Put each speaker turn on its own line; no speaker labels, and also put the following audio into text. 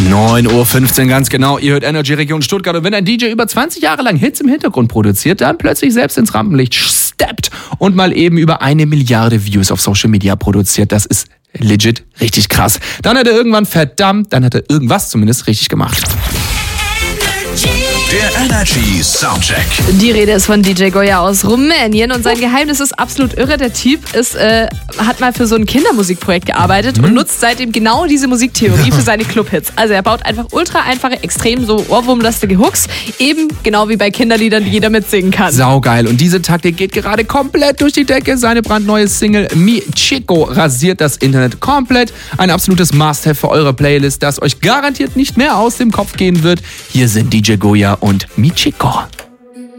9:15 Uhr ganz genau. Ihr hört Energy Region Stuttgart. Und wenn ein DJ über 20 Jahre lang Hits im Hintergrund produziert, dann plötzlich selbst ins Rampenlicht steppt und mal eben über 1 Milliarde Views auf Social Media produziert, das ist legit richtig krass. Dann hat er irgendwas zumindest richtig gemacht.
Der Energy Soundcheck.
Die Rede ist von DJ Goya aus Rumänien und sein Geheimnis ist absolut irre. Der Typ hat mal für so ein Kindermusikprojekt gearbeitet und nutzt seitdem genau diese Musiktheorie für seine Clubhits. Also er baut einfach ultra einfache, extrem so ohrwurmlastige Hooks, eben genau wie bei Kinderliedern, die jeder mitsingen kann.
Saugeil. Und diese Taktik geht gerade komplett durch die Decke. Seine brandneue Single Mi Chico rasiert das Internet komplett. Ein absolutes Must-Have für eure Playlist, das euch garantiert nicht mehr aus dem Kopf gehen wird. Hier sind DJ Goya und Mi Chico.